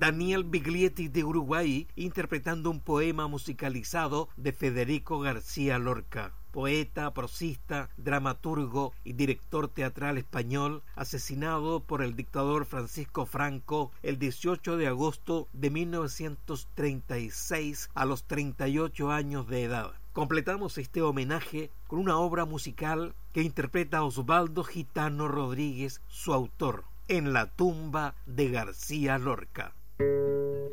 Daniel Biglietti de Uruguay interpretando un poema musicalizado de Federico García Lorca, poeta, prosista, dramaturgo y director teatral español, asesinado por el dictador Francisco Franco el 18 de agosto de 1936 a los 38 años de edad. Completamos este homenaje con una obra musical que interpreta a Osvaldo Gitano Rodríguez, su autor, En la tumba de García Lorca.